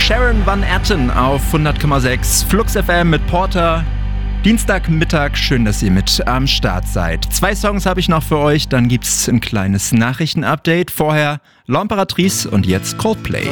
Sharon Van Etten auf 100,6 Flux FM mit Porter. Dienstagmittag, schön, dass ihr mit am Start seid. 2 Songs habe ich noch für euch, dann gibt's ein kleines Nachrichtenupdate. Vorher L'Impératrice und jetzt Coldplay.